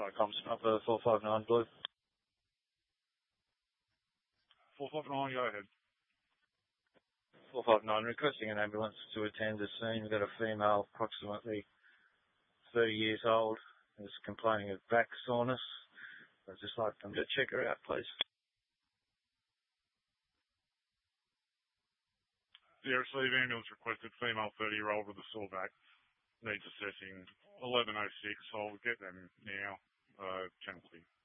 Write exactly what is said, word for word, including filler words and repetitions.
Sorry, comms number four five nine Blue. four five nine, go ahead. four five nine, requesting an ambulance to attend the scene. We've got a female approximately thirty years old who's complaining of back soreness. I'd just like them to check her out, please. Yeah, receive ambulance requested, female thirty year old with a sore back. Needs assessing eleven oh six. I'll get them now. Uh, channel clear.